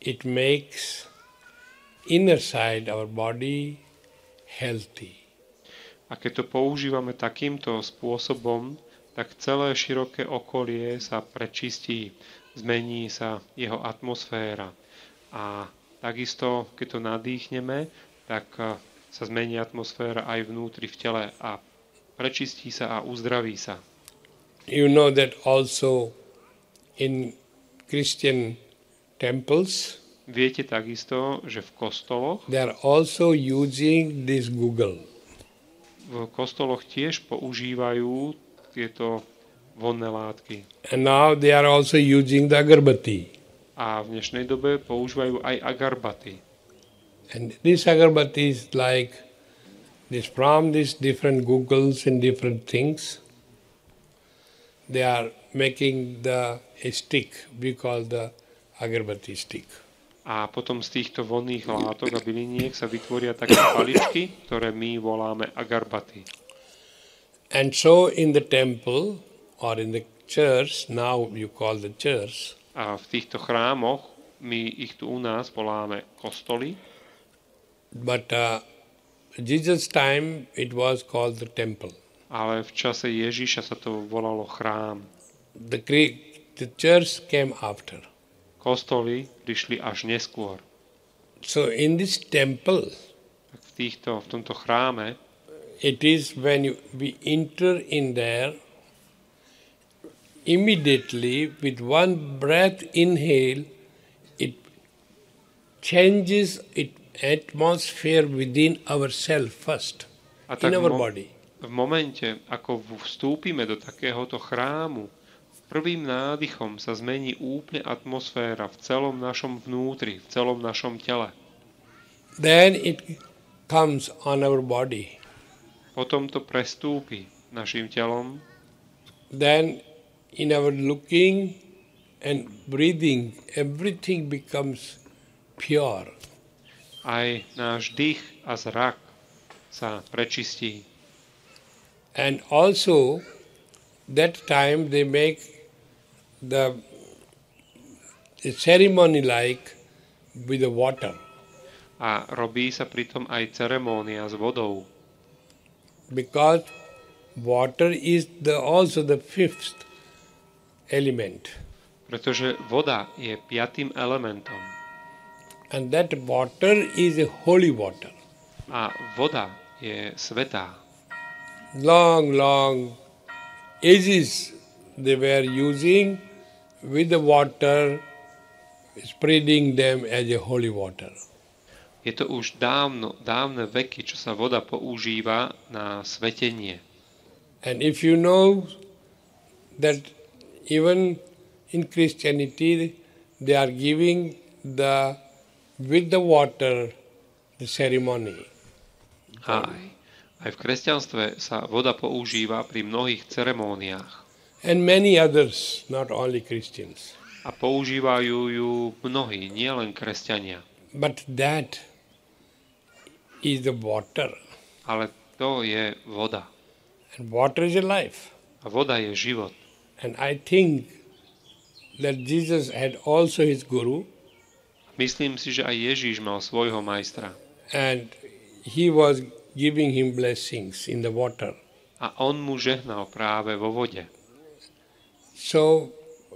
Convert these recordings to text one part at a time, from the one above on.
it makes inner side our body healthy. A keď to používame takýmto spôsobom, tak celé široké okolie sa prečistí, zmení sa jeho atmosféra. A takisto, keď to nadýchneme, tak sa zmení atmosféra aj vnútri v tele a prečistí sa a uzdraví sa. You know that also in Christian temples, Viete takisto, že v kostoloch, they are also using this Google. v kostoloch tiež používajú tieto vonné látky. And now they are also using the agarbatti. A v dnešnej dobe používajú aj agarbaty. And this agarbatti is like this from these different Googles and different things. They are making a stick, we call the agarbatti stick. A potom z týchto vonných látok a byliniek sa vytvoria také paličky, ktoré my voláme agarbaty. And so in the temple or in the church, now you call the church, A v týchto chrámoch, my ich tu u nás voláme kostoly, but Jesus' time it was called the temple. ale v čase Ježiša sa to volalo chrám. The church came after. Kostoly prišli až neskôr. So in this temple, Tak v tomto chráme, it is when we enter in there, immediately with one breath inhale, it changes it atmosphere within ourselves first, a in tak our body. v momente, ako vstúpime do takéhoto chrámu, prvým nádychom sa zmení úplne atmosféra v celom našom vnútri, v celom našom tele. Then it comes on our body. Potom to prestúpi našim telom, Then in our looking and breathing, everything becomes pure. aj náš dých a zrak sa prečistí. And also, that time they make the ceremony like with the water. A robí sa pritom aj ceremónia s vodou, Because water is also the fifth element. pretože voda je piatým elementom. And that water is a holy water. A voda je svätá. Long ages they were using with the water, spreading them as a holy water. Je to už dávne veky, čo sa voda používa na svetenie. And if you know that even in Christianity they are giving with the water the ceremony. Aj v kresťanstve sa voda používa pri mnohých ceremóniách. And many others, not only Christians. A používajú ju mnohí, nielen kresťania. But that is the water. Ale to je voda. And water is a life. A voda je život. And I think that Jesus had also his guru. Myslím si, že aj Ježíš mal svojho majstra. And he was giving him blessings in the water. A on mu žehnal práve vo vode. So,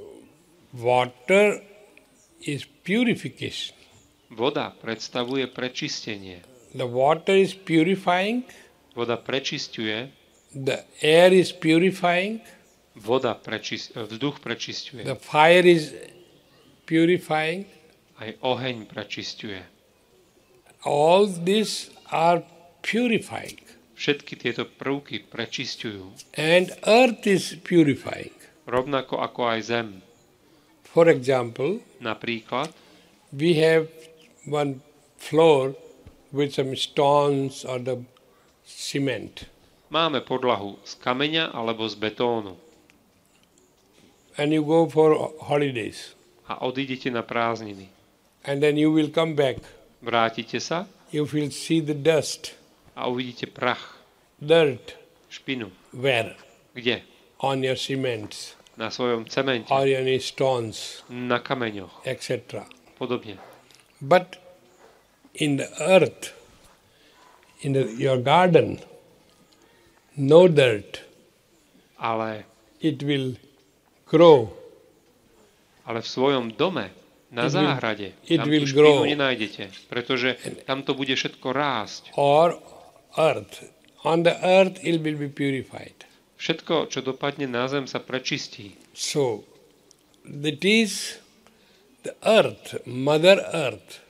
water is purification. Voda predstavuje prečistenie. The water is purifying. Voda prečisťuje. The air is purifying. Vzduch prečisťuje. The fire is purifying. Aj oheň prečisťuje. All these are purifying. Všetky tieto prvky prečisťujú. And earth is purifying. Rovnako ako aj zem. For example, Napríklad, we have one floor with some stones or the cement. máme podlahu z kameňa alebo z betónu. And you go for holidays. A odídete na prázdniny. And then you will come back. Vrátite sa You will see the dust, a uvidíte prach, dirt. špinu. Where? Kde? On your cements, Na svojom cemente, or on your stones, na kameňoch, etc. podobne. But in the earth, your garden, no dirt, Ale it will grow. v svojom dome, na záhrade, it tam will tú špinu grow. nenájdete, pretože tam to bude všetko rásť. Or earth. On the earth it will be purified. Všetko, čo dopadne na zem, sa prečistí. So, that is the earth, Mother Earth.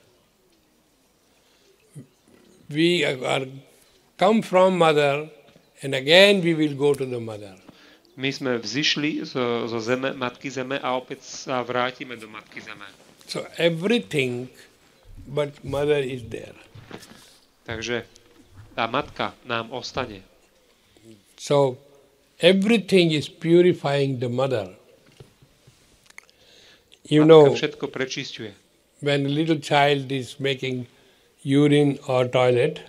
We are come from Mother and again we will go to the Mother. My sme vzišli zo zeme, Matky Zeme a opäť sa vrátime do Matky Zeme. So everything but Mother is there. Takže tá Matka nám ostane. So everything is purifying the Mother. You Matka know, všetko prečisťuje. when a little child is making urine or toilet,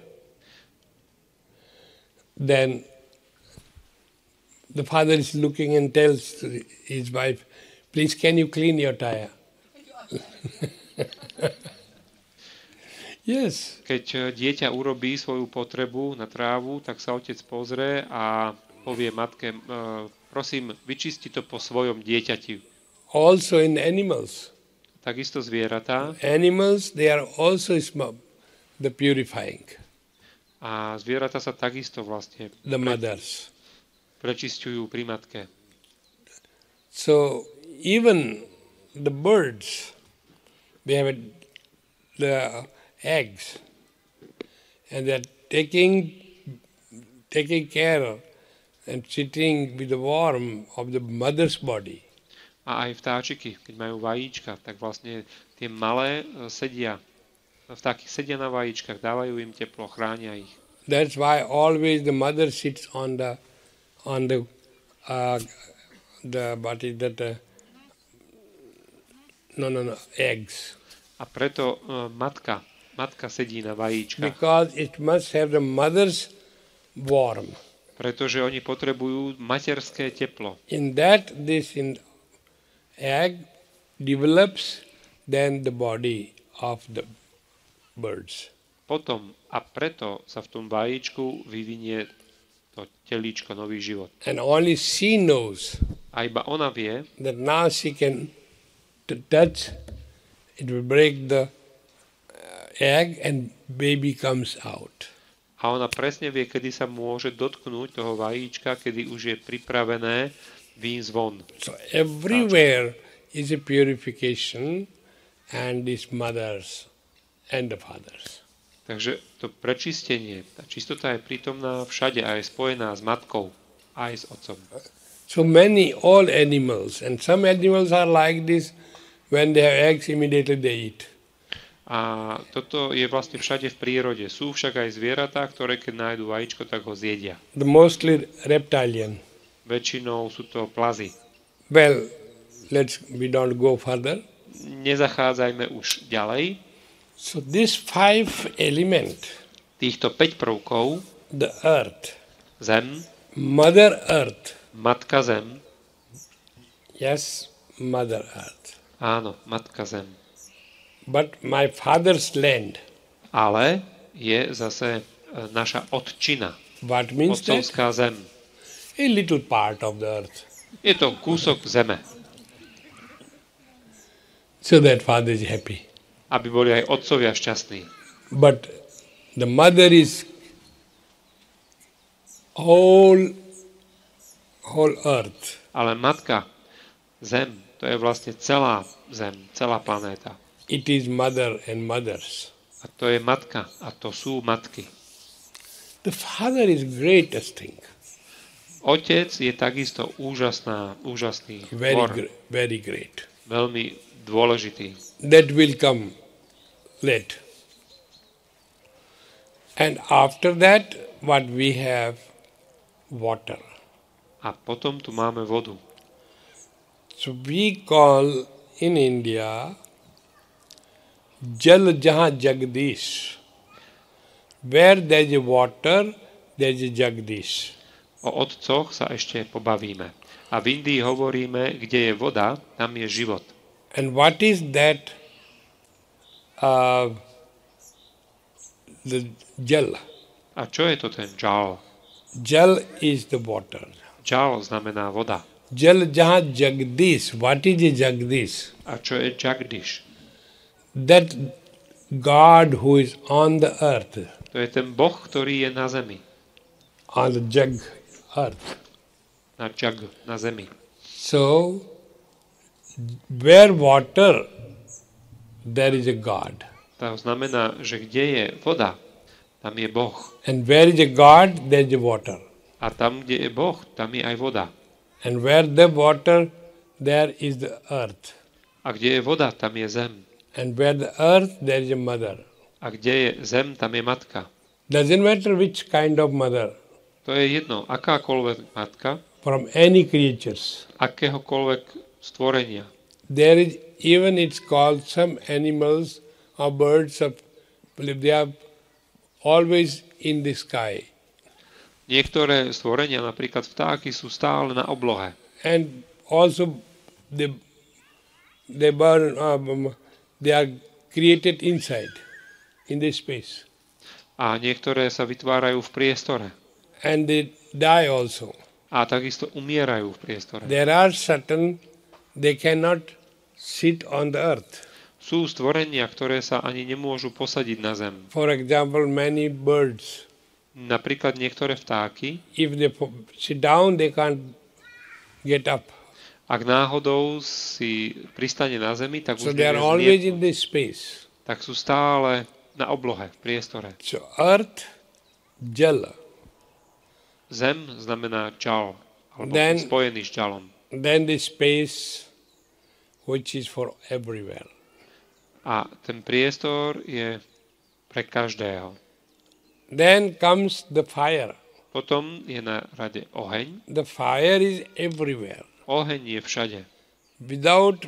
then the father is looking and tells his wife, please can you clean your tire? Yes. Keď dieťa urobí svoju potrebu na trávu, tak sa otec pozrie a povie matke, prosím, vyčisti to po svojom dieťati. Also in animals. Takisto zvieratá. Animals, they are also the purifying, A zvieratá sa takisto vlastne the mothers. prečisťujú pri matke. So even the birds, they have the eggs, and they're taking care and sitting with the warmth of the mother's body. A aj vtáčiky, keď majú vajíčka, tak vlastne tie malé vtáky sedia na vajíčkach, dávajú im teplo, chránia ich. That's why always the mother sits on the eggs. A preto matka sedí na vajíčkach. Because it must have the mother's warmth. Pretože oni potrebujú materské teplo. In that, this egg develops then the body of the birds. Potom a preto sa v tom vajíčku vyvinie to telíčko, nový život. And only she knows A iba ona vie, that now she can touch, it will break the egg and baby comes out. a ona presne vie, kedy sa môže dotknúť toho vajíčka, kedy už je pripravené výjsť von. So everywhere is a purification and these mothers and the fathers. Takže to prečistenie, tá čistota je prítomná všade a je spojená s matkou aj s otcom. So all animals, and some animals are like this, when they have eggs, immediately they eat. A toto je vlastne všade v prírode. Sú však aj zvieratá, ktoré keď nájdu vajíčko, tak ho zjedia. The mostly reptilian. Väčšinou sú to plazy. Well, we don't go further. Nezachádzajme už ďalej. So this 5 element, Týchto 5 prvkov, the earth, zem, Mother Earth, matka zem, yes, Mother Earth, áno, matka zem, but my father's land. ale je zase naša otčina, What means that? otcovská zem. A little part of the earth. Je to kúsok zeme, So that father is happy. aby boli aj otcovia šťastní. But the mother is whole earth. Ale matka, zem, to je vlastne celá zem, celá planéta. It is mother and mothers. A to je matka, a to sú matky. The father is greatest thing. Otec je takisto úžasný tvor, Very great. veľmi dôležitý. That will come late. And after that, what we have? Water. A potom tu máme vodu. So we call in India Jal Jahan Jagdish. Where there is water, there is Jagdish. O otcoch sa ešte pobavíme. A v Indii hovoríme, kde je voda, tam je život. And what is that uh, the jal. A čo je to ten džal? Jal is the water. Džal znamená voda. Jal jahan Jagdish. What is a Jagdish? A čo je Jagdish? That God who is on the earth, To je ten Boh, ktorý je na zemi. on the jag earth. Na Jag, na zemi. So, where water, there is a God. To znamená, že kde je voda, tam je Boh. And where is a God, there is a water. A tam, kde je Boh, tam je aj voda. And where the water, there is the earth. A kde je voda, tam je zem. And where the earth, there is a mother. A kde je zem, tam je matka. Doesn't matter which kind of mother, To je jedno, akákoľvek matka, from any creatures. akéhokoľvek stvorenia. There is, even it's called some animals or birds, of, they are always in the sky. Niektoré stvorenia, napríklad vtáky, sú stále na oblohe. And also they burn, they are created inside, in the space. A niektoré sa vytvárajú v priestore. And they die also. A takisto umierajú v priestore. There are certain, they cannot sit on the earth. Sú stvorenia, ktoré sa ani nemôžu posadiť na zem. For example, many birds, Napríklad niektoré vtáky, if they sit down, they can't get up. ak náhodou si pristane na zemi, tak So už they are nevie always zlietnúť. in this space. Tak sú stále na oblohe, v priestore. So earth, jal. Zem znamená džal, alebo Then- spojený s džalom. Then the space which is for everywhere. A ten priestor je pre každého. Then comes the fire. Potom je na rade oheň. The fire is everywhere. Oheň je všade. Without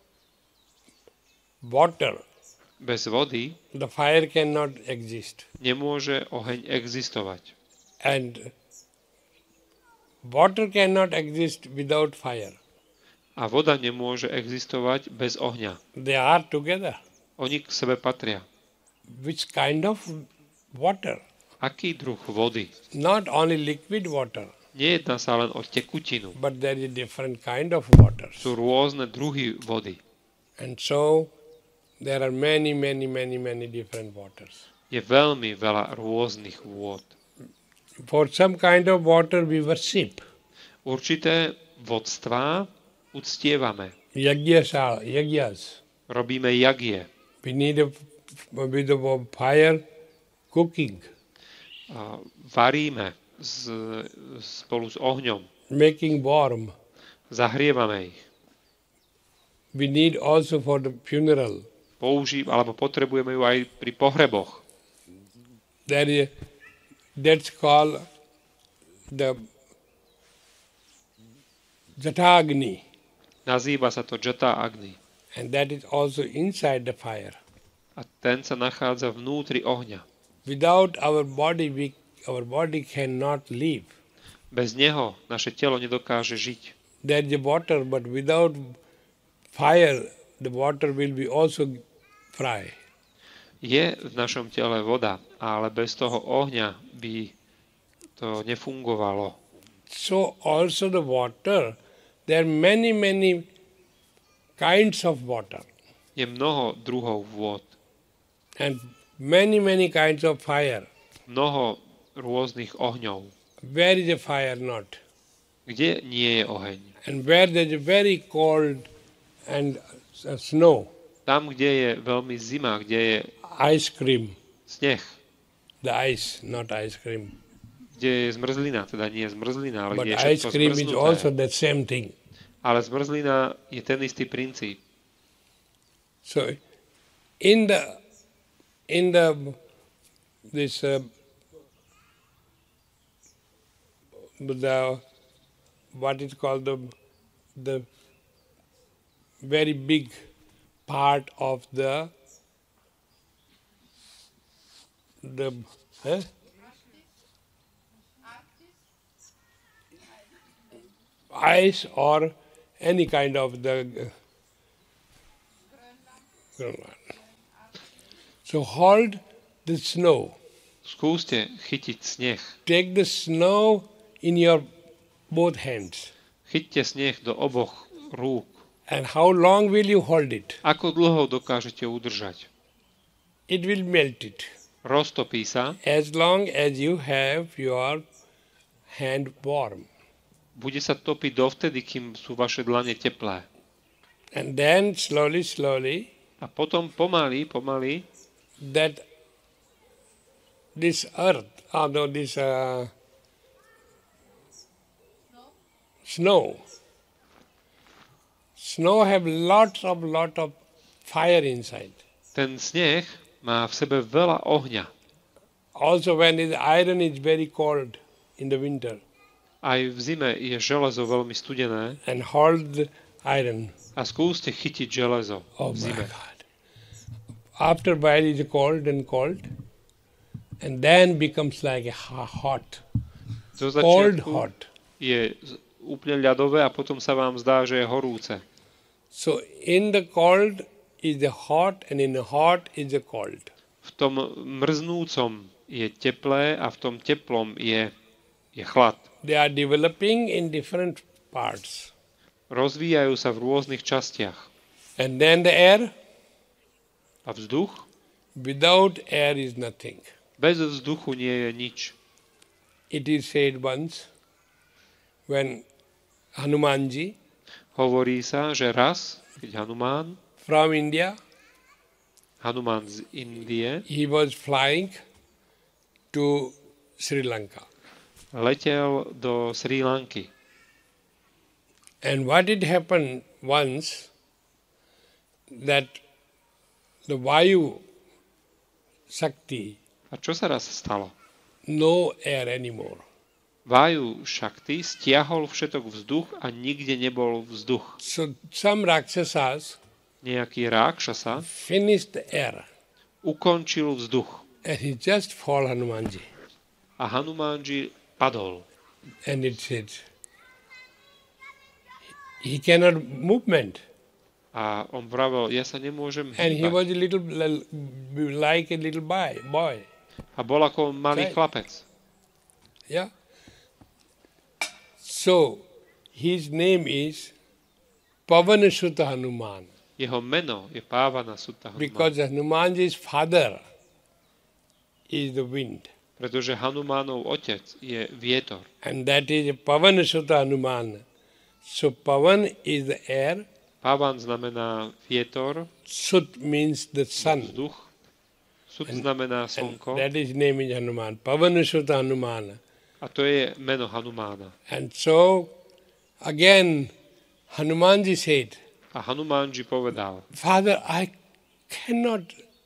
water, Bez vody the fire cannot exist. nemôže oheň existovať. And water cannot exist without fire. A voda nemôže existovať bez ohňa. They are together. Oni k sebe patria. Which kind of water? Aký druh vody? Not only liquid water, Nejedná sa len o tekutinu. but there is different kind of waters. Sú rôzne druhy vody. And so there are many different waters. Je veľmi veľa rôznych vôd. For some kind of water we worship. Určité vodstvá uctievame. Yagyas. Robíme jagie. We need with the fire cooking, A varíme spolu s ohňom. making warm. Zahrievame ich. We need also for the funeral. Alebo potrebujeme ju aj pri pohreboch. That's called the Jatagni, Nazýva sa to Jata Agni. and that is also inside the fire. A ten sa nachádza vnútri ohňa. Without our body cannot live. Bez neho naše telo nedokáže žiť. There is water, but without fire, the water will be also fry. Je v našom tele voda, ale bez toho ohňa by to nefungovalo. So also the water, there are many kinds of water Je mnoho druhov vôd, and many kinds of fire. mnoho rôznych ohňov. Where is a fire not? Kde nie je oheň? And where there is a very cold and snow, Tam, kde je veľmi zima, kde je ice cream, sneh, the ice, not ice cream. kde je zmrzlina, teda nie je zmrzlina, ale But kde je ice všetko cream is also zmrznuté. the same thing. Ale zmrzlina je ten istý princíp. So in the this the what is called the very big part of the eh? Ice or any kind of the Greenland. So hold the snow. Skúste chytiť sneh. Take the snow in your both hands. Chyťte sneh do oboch rúk. And how long will you hold it? Ako dlho dokážete udržať? It will melt it. Roztopí sa. As long as you have your hand warm. Bude sa topiť dovtedy, kým sú vaše dlane teplé. And then slowly, A potom pomaly, that this earth, this snow have lot of fire inside. ten sneh má v sebe veľa ohňa. Also when the iron is very cold in the winter. Aj v zime je železo veľmi studené. And hold the iron. A skúste chytiť železo v zime. God. After a while it is cold, and then becomes like a hot. Do Cold, začiatku hot. je úplne ľadové a potom sa vám zdá, že je horúce. So in the cold is the hot, and in the hot is the cold. V tom mrznúcom je teplé a v tom teplom je chlad. They are developing in different parts. Rozvíjajú sa v rôznych častiach. And then the air, A vzduch? without air is nothing. Bez vzduchu nie je nič. It is said once when Hanumanji Hovorí sa, že raz, keď from India, Hanuman z Indie, he was flying to Sri Lanka. letel do Srí Lanky. And what had happened once, that the Vayu Shakti, A čo sa raz stalo? no air anymore. Vaju Shakti stiahol všetok vzduch a nikde nebol vzduch. So some Rakshasas Nejaký Rákšasa finished the air, ukončil vzduch and he just fall Hanumanji. a Hanumanji padol. And it said, he cannot movement. A on vravel, ja sa nemôžem And he hýbať. was a little like a little boy. A bol ako malý Right. chlapec. Yeah. So his name is Pavanasuta Hanuman, Jeho meno je Pávana Sutta Hanuman. because Hanumanji's father is the wind. Pretože Hanumánov otec je vietor. And that is Pavanasuta Hanuman. So Pavan is the air, Pavan znamená vietor, Sut means the sun. vzduch. Sut znamená And slnko. that is name is Hanuman, Pavanasuta Hanuman. A to je meno Hanumána. And so again Hanumanji said, A Hanumanji povedal, Father, I cannot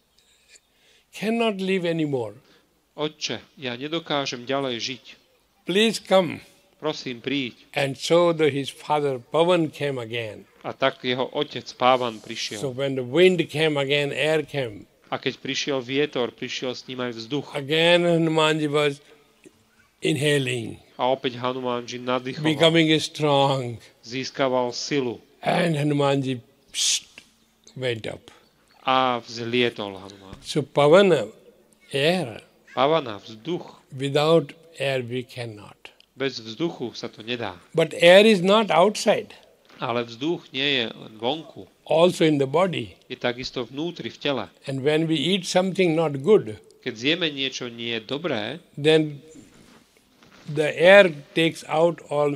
live anymore. Otče, ja nedokážem ďalej žiť. Please come. Prosím, príď. And so his father Pavan came again. A tak jeho otec Pávan So prišiel. when the wind came again, air came. A keď prišiel vietor, prišiel s ním aj vzduch. Again Hanumanji was inhaling, A opäť Hanumanji nadýchoval, becoming strong. získaval silu And Hanumanji went up. a vzlietol Hanuman. So Pavana, air, Pavana, vzduch. without air we cannot. Bez vzduchu sa to nedá. But air is not outside, Ale vzduch nie je len vonku. also in the body. Je takisto vnútri v tele. And when we eat something not good, Keď zjeme niečo nie dobré, then the air takes out all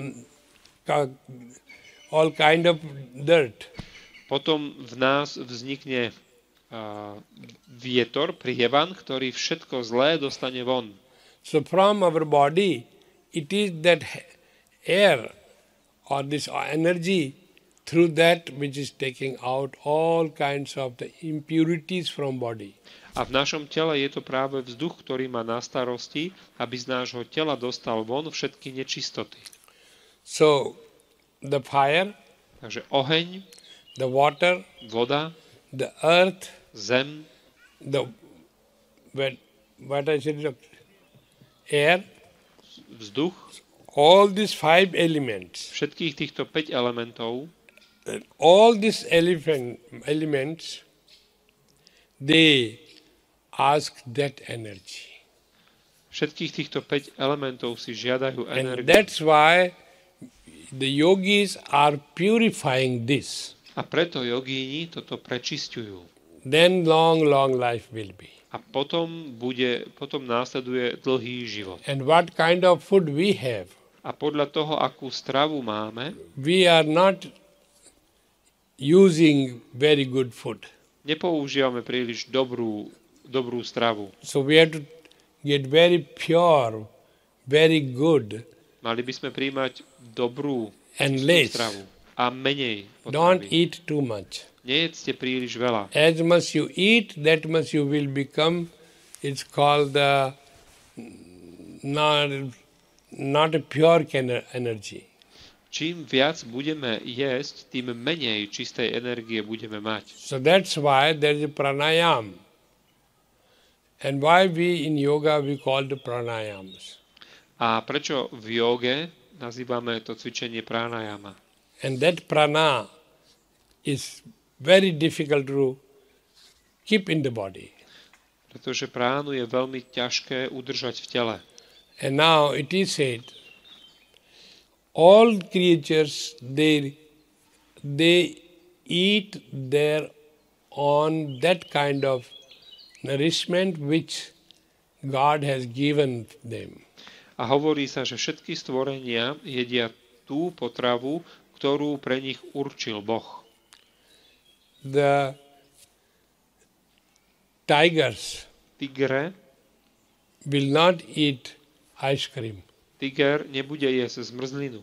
kind of dirt. potom v nás vznikne vietor, prievan, ktorý všetko zlé dostane von. So from our body, it is that air or this energy through that which is taking out all kinds of the impurities from body. A v našom tele je to práve vzduch, ktorý má na starosti, aby z nášho tela dostal von všetky nečistoty. So the fire, Takže oheň, the water, voda, the earth, zem, the what I said, air, vzduch, all these 5 elements, všetkých týchto 5 elementov, all these elements, they ask that energy. Všetkých týchto 5 elementov si žiadajú And energiu. that's why the yogis are purifying this. A preto jogíni toto prečisťujú. Then long life will be. A potom následuje dlhý život. And what kind of food we have? A podľa toho, akú stravu máme, We are not using very good food. nepoužívame príliš dobrú stravu. So we have to get very pure, very good, Mali by sme príjmať dobrú and čistú less. stravu a menej Don't potravy. eat too much. Nejedzte príliš veľa. As much you eat, that much you will become, it's called the not a pure energy. Čím viac budeme jesť, tým menej čistej energie budeme mať. So that's why there is a pranayam. And why we in yoga we call the pranayams. A prečo v jóge nazývame to cvičenie pranayama? And that prana is very difficult to keep in the body. Pretože pránu je veľmi ťažké udržať v tele. And now it is said, all creatures, they eat their on that kind of nourishment which God has given them. A hovorí sa, že všetky stvorenia jedia tú potravu, ktorú pre nich určil Boh. The tigers Tigre, will not eat ice cream, tiger nebude jesť zmrzlinu,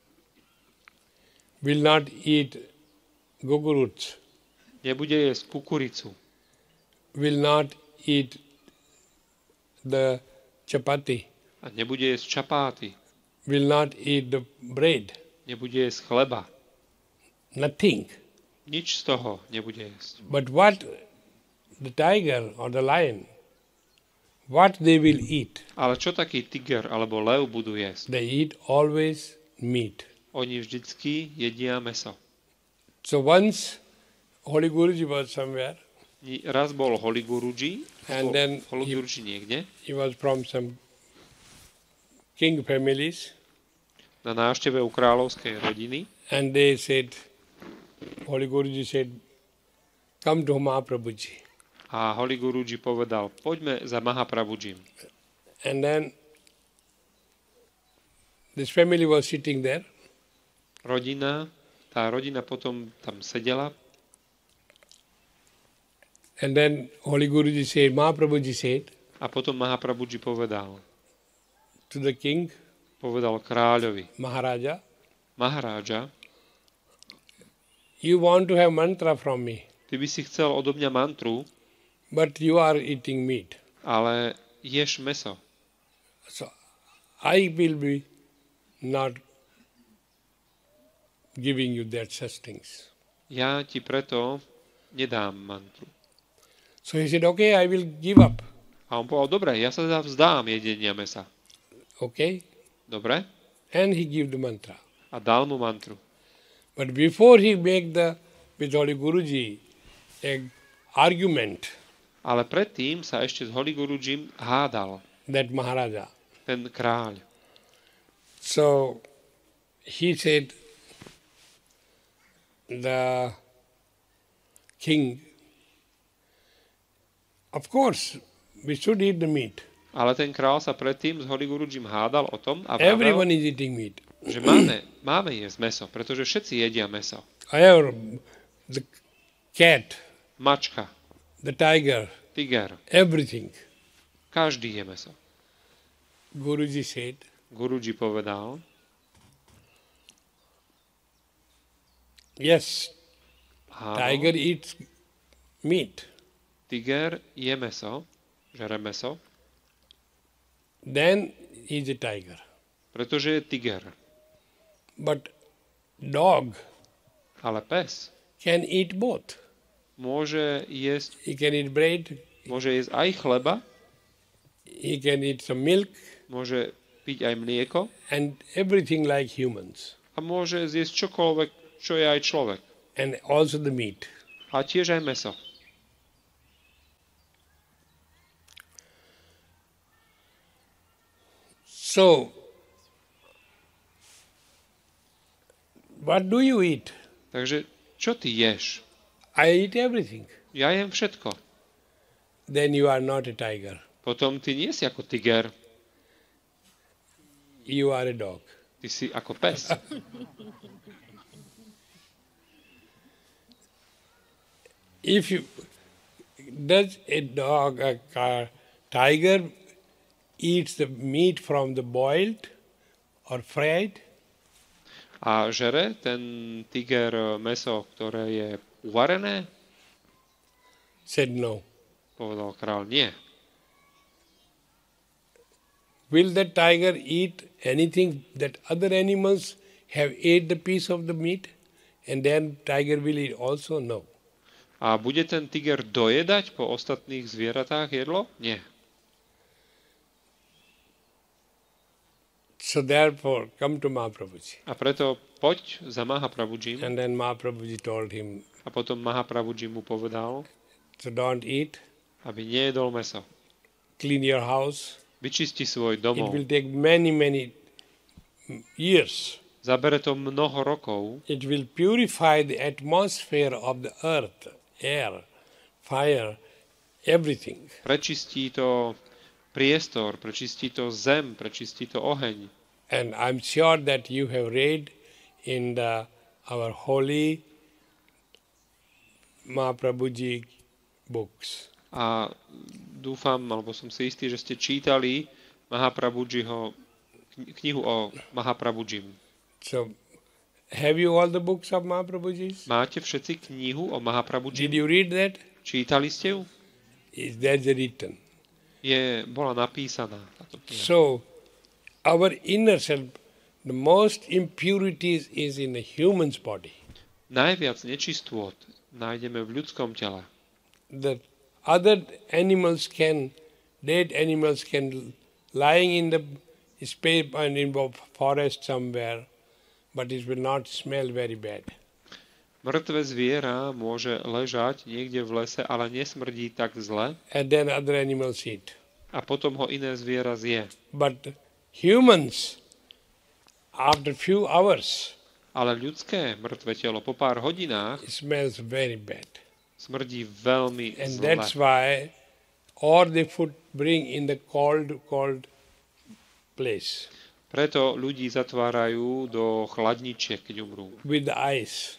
will not eat gogurts, nebude jesť kukuricu, will not eat the chapati, a nebude jesť čapáty, will not eat the bread. nebude jesť chleba. Nothing. Nič z toho nebude jesť. But what the tiger or the lion, what they will eat? Ale čo taký tiger alebo lev budú jesť? They eat always meat. Oni vždycky jedia mäso. So once Holy Guruji was somewhere Raz bol Holy Guruji, and then Holy Guruji niekde, he was from some king families na návšteve u kráľovskej rodiny and they said, Holy Guruji said, come to Mahaprabhuji. a Holy Guruji povedal, poďme za Mahaprabhujim. And then this family was sitting there Tá rodina potom tam sedela and then Holy Guruji said, Mahaprabhuji said a potom Mahaprabhuji povedal to the king, kráľovi, Maharaja, Maharáža, you want to have mantra from me, ty by si chcel odo mňa mantru, but you are eating meat. ale ješ mäso. So I will be not giving you that such things. Ja ti preto nedám mantru. So he said, okay, I will give up. A on povedal, dobre, ja sa vzdám jedenia mäsa. Okay? Dobre? And he gave the mantra. A dal mu mantru. But before he make with Holy Guruji a argument, Ale predtým sa ešte s Holy Gurujim hádal that Maharaja. ten kráľ. So he said, the king, of course, we should eat the meat. Ale ten kráľ sa predtým s Holy Gurujim hádal o tom a Everyone vravel, is eating meat. že máme jesť mäso, pretože všetci jedia mäso. However, the cat, Mačka, the tiger, tiger, everything. každý je mäso. Guruji said, Guruji povedal, yes, áno, tiger eats meat. tiger je mäso, žere mäso, Then he is a tiger. pretože je tiger. But dog Ale pes can eat both. môže jesť, He can eat bread, môže jesť aj chleba, he can eat some milk, môže piť aj mlieko and everything like humans. a môže zjesť čokoľvek, čo je aj človek. And also the meat. A tiež aj mäso. So, what do you eat? Takže čo ty ješ? I eat everything. Ja jem všetko. Then you are not a tiger. Potom ty nie si ako tiger, You are a dog. ty si ako pes. If you does a dog, a tiger eats the meat from the boiled or fried? A žere ten tiger mäso, ktoré je uvarené? Said no. Povedal kráľ, nie. Will the tiger eat anything that other animals have ate the piece of the meat and then tiger will eat also? No. A bude ten tiger dojedať po ostatných zvieratách jedlo? Nie. So therefore, come to Mahaprabhuji. A preto poď za Mahaprabhujim. And then Mahaprabhuji told him, A potom Mahaprabhuji mu povedal, so don't eat, aby nejedol mäso. clean your house. Vyčisti svoj It domov. will take many, many years. Zabere to mnoho rokov. It will purify the atmosphere of the earth, air, fire, everything. Prečistí to priestor, prečistí to zem, prečistí to oheň. And I'm sure that you have read in our holy Mahaprabhuji books. A dúfam, alebo som si istý, že ste čítali Mahaprabhujiho knihu o Mahaprabhujim. So, have you all the books of Mahaprabhuji? Máte všetci knihu o Did Mahaprabhujim? you read that? Čítali ste ju? That's written. Bola napísaná táto kniha. So, our inner self, the most impurities is in a human's body. Najviac nečistôt nájdeme v ľudskom tele. The other animals can, dead animals can lying in the space and in the forest somewhere, but it will not smell very bad. Mŕtve zviera môže ležať niekde v lese, ale nesmrdí tak zle And then other animals eat. a potom ho iné zviera zje. But humans, after few hours, Ale ľudské mŕtve telo po pár hodinách it smells very bad. smrdí veľmi And zle. that's why all the food bring in the cold place Preto ľudí zatvárajú do chladničiek, keď umrú. with the ice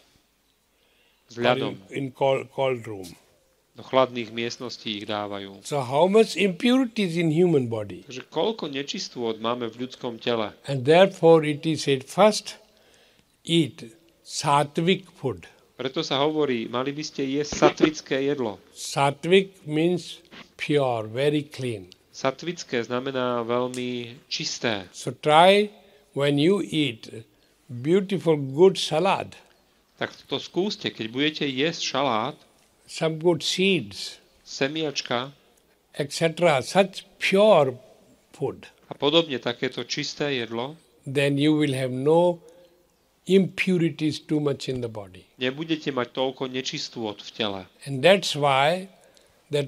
S or ľadom. in cold room. Do chladných miestností ich dávajú. So how much impurities in human body? Takže koľko nečistôt máme v ľudskom tele. And therefore it is said first eat sattvic food. Preto sa hovorí, mali by ste jesť satvické jedlo. Sattvic means pure, very clean. Satvické znamená veľmi čisté. So try when you eat beautiful good salad, Tak to skúste, keď budete jesť šalát, some good seeds, semiačka etc., such pure food, a podobne takéto čisté jedlo, then you will have no impurities too much in the body. nebudete mať toľko nečistôt v tele. And that's why that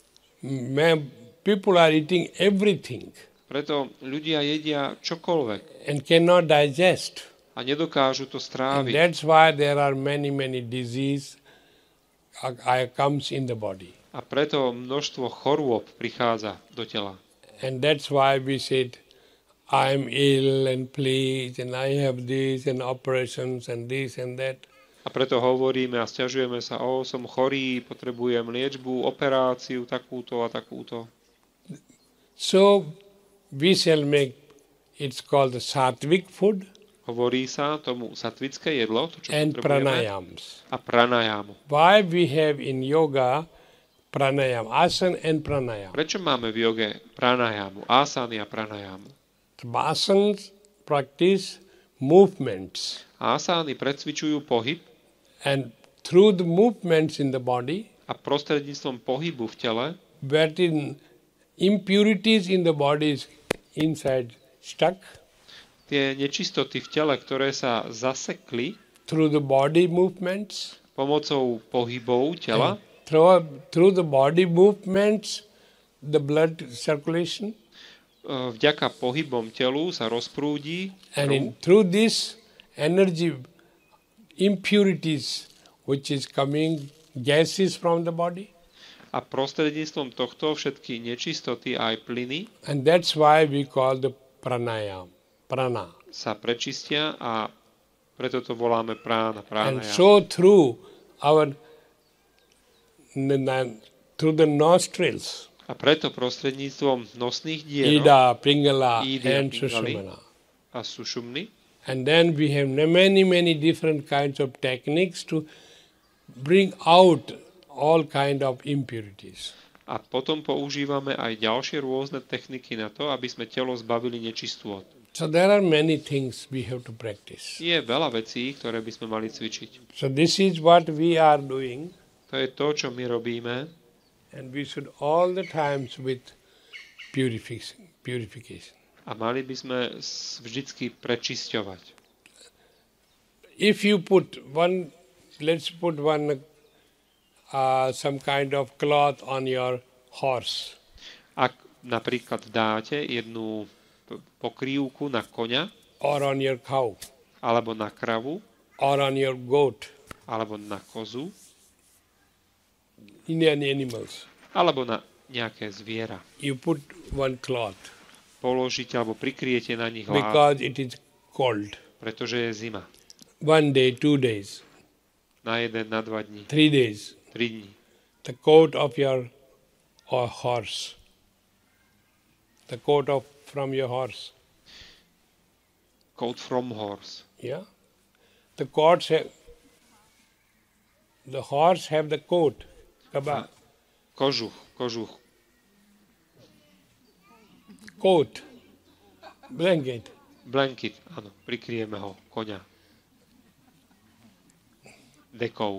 people are eating everything Preto ľudia jedia čokoľvek and cannot digest. a nedokážu to And stráviť. that's why there are many, many diseases comes in the body. A preto množstvo chorôb prichádza do tela. And that's why we said, I'm ill and please and I have this and operations and this and that. A preto hovoríme a sťažujeme sa, som chorý, potrebujem liečbu, operáciu, takúto a takúto. So we shall make, it's called the sattvic food Hovorí sa tomu satvické jedlo, to čo and potrebujeme, pranayams. a pranayamu. Why we have in yoga pranayam, asana and pranayam. Prečo máme v joge pranayamu, asany a pranayamu? The asanas practice movements Asány precvičujú pohyb and through the movements in the body, a prostredníctvom pohybu v tele but in impurities in the body is inside stuck tie nečistoty v tele, ktoré sa zasekli through the body movements. pomocou pohybov tela, Through the body movements, the blood circulation, vďaka pohybom telu sa rozprúdi And through this energy, impurities which is coming, gases from the body. a prostredníctvom tohto všetky nečistoty aj plyny And that's why we call the pranayam, prana. sa prečistia a preto to voláme prána, And pránaya. so through the nostrils, A preto prostredníctvom nosných dierok Ida, Pingala, Ida, and Pingali. Sushumna. a sušumny. And then we have many different kinds of techniques to bring out all kind of impurities. A potom používame aj ďalšie rôzne techniky na to, aby sme telo zbavili nečistôt. So there are many things we have to practice. Je veľa vecí, ktoré by sme mali cvičiť. So this is what we are doing, To je to, čo my robíme and we should all the times with purification. a mali by sme vždycky prečisťovať. If you put one, let's put one some kind of cloth on your horse, Ak napríklad dáte jednu pokrývku na koňa, or on your cow, alebo na kravu, or on your goat, alebo na kozu, Indian animals, alebo na nejaké zviera. you put one cloth Položíte alebo prikryjete na nich hlavu, because it is cold. pretože je zima. 1 day, 2 days, Na 1, na 2 dní, 3 days. 3 dní. The coat of your horse, the coat of from your horse, Coat from horse. yeah. The coats have, the horse have the coat, kaba, Kožuch. coat, blanket. Blanket, áno, prikryjeme ho, koňa. Dekou.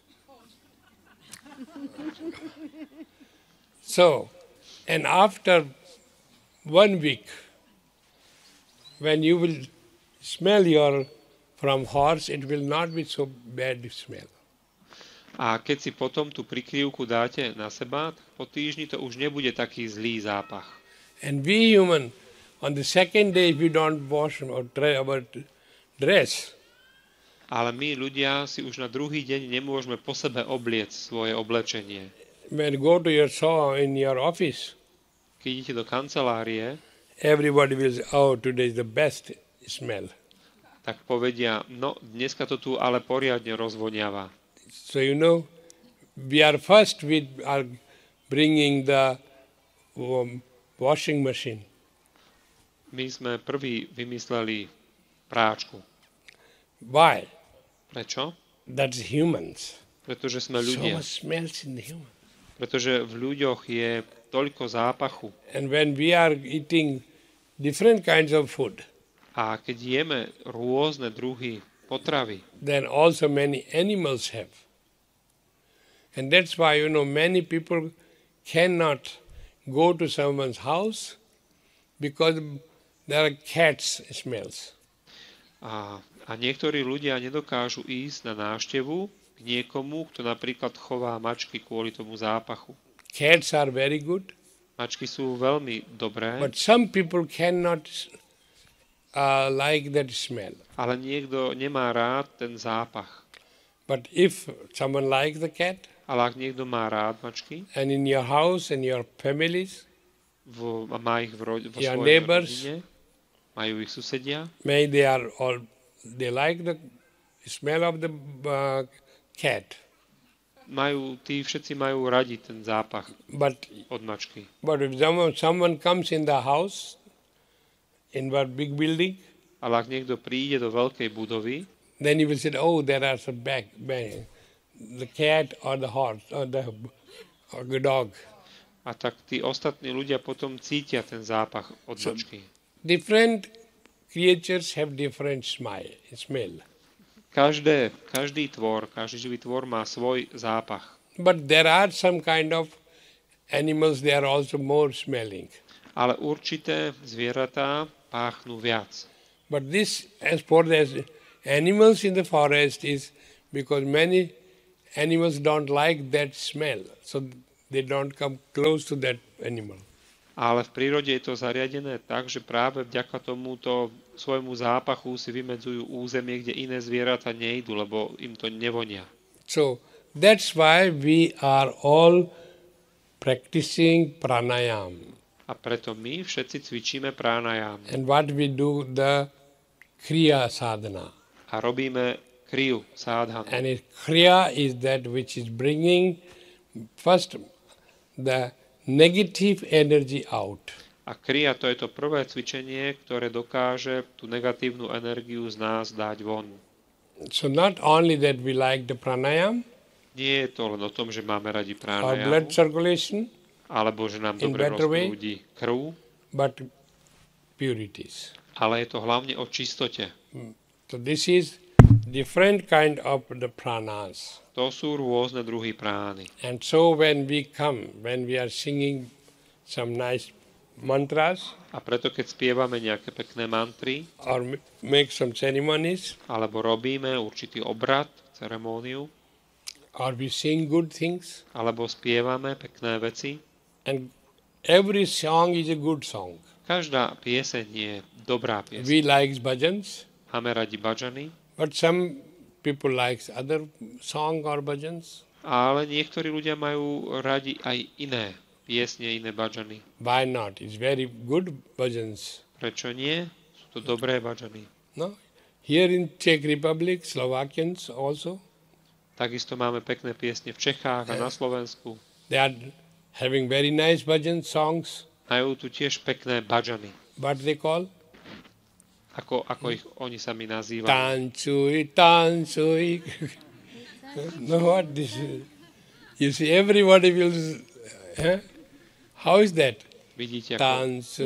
So, and after 1 week, when you will smell your from horse, it will not be so bad smell. A keď si potom tú prikryvku dáte na seba, tak po týždni to už nebude taký zlý zápach. And we human, on the second day, if we don't wash or dry our dress, Ale my ľudia si už na druhý deň nemôžeme po sebe obliec svoje oblečenie. when you go to your saw in your office, Keď idete do kancelárie, everybody will say, oh, today is the best smell. tak povedia, no dneska to tu ale poriadne rozvoniava. So we are bringing the washing machine. My sme prví vymysleli práčku. Why? Prečo? That's humans. Pretože sme So ľudia. much smells in the human. Pretože v ľuďoch je toľko zápachu. And when we are eating different kinds of food, A keď jeme rôzne druhy potravy, then also many animals have. And that's why, many people cannot go to someone's house because there are cats smells. a niektorí ľudia nedokážu ísť na návštevu k niekomu, kto napríklad chová mačky kvôli tomu zápachu. Cats are very good, Mačky sú veľmi dobré, but some people cannot like that smell. ale niekto nemá rád ten zápach. But if someone likes the cat, Ale ak niekto má rád mačky and in your house and your families, a má ich vo Your svojej neighbors. rodine, majú ich susedia, may they like the smell of the cat. tí všetci majú radi ten zápach But od mačky. if someone comes in the house, in what big building, Ale ak niekto príde do veľkej budovy, then you will say, oh, there are some the cat or the horse or the dog. a tak tí ostatní ľudia potom cítia ten zápach od mačky. Different creatures have different smell. Každý živý tvor má svoj zápach. But there are some kind of animals, they are also more smelling. Ale určité zvieratá páchnú viac. But this, as for the animals in the forest, is because many animals don't like that smell, so they don't come close to that animal. Ale v prírode je to zariadené tak, že práve vďaka tomuto svojmu zápachu si vymedzujú územie, kde iné zvieratá nejdu, lebo im to nevonia. So that's why we are all practicing pranayam. A preto my všetci cvičíme pranayam. And what we do, the kriya sadhana. A robíme kriyu, sadhanu. And kriya is that which is bringing first the negative energy out. A kriya to je to prvé cvičenie, ktoré dokáže tú negatívnu energiu z nás dať von. So not only that we like the pranayam, Nie je to len o tom, že máme radi or blood pranayamu, circulation, alebo že nám in dobre better way. rozprúdi krv, but purities. ale je to hlavne o čistote. So this is different kind of the pranas. To sú rôzne druhy prány. And so when we are singing some nice mantras A preto, keď spievame nejaké pekné mantry, or make some ceremonies, alebo robíme určitý obrad, ceremóniu, or we sing good things, alebo spievame pekné veci, and every song is a good song. každá pieseň je dobrá pieseň. We like bhajans, Máme radi bhajany, but some people like other song or bhajans. ale niektorí ľudia majú radi aj iné piesne, iné bhajany. Why not? It's very good bhajans. Prečo nie? Sú to dobré bhajany. No? Here in Czech Republic, Slovakians also, Takisto máme pekné piesne v Čechách a na Slovensku. they are having very nice bhajan songs. Majú tu tiež pekné bhajany. What they call? Ako ich oni sami nazývajú. Tansui, tansui. No, what this is? You see, everybody will. How is that? Vidíte, ako Tansui.